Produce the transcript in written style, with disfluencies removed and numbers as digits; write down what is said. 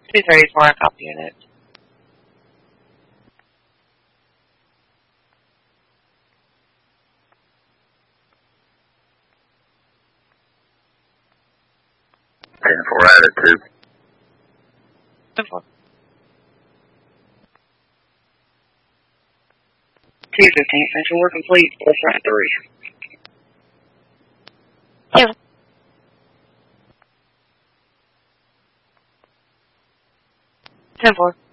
234, copy unit. For attitude. 10-4. 215, Central, we're complete. We're front 3. Yeah. 10-4.